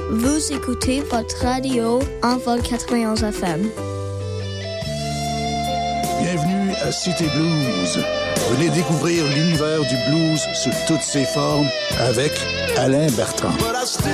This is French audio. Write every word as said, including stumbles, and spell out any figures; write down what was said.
Vous écoutez votre radio Envol quatre-vingt-onze F M. Bienvenue à Cité Blues. Venez découvrir l'univers du blues sous toutes ses formes avec Alain Bertrand.